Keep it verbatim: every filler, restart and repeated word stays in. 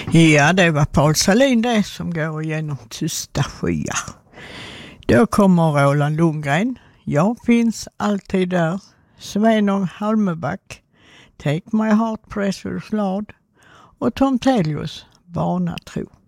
Ja, det var Paul Salin det som går igenom tysta skyar. Då kommer Roland Lundgren. Jag finns alltid där. Svenung Halmeback. Take my heart precious Lord. Och Tom Telius. Vana tro.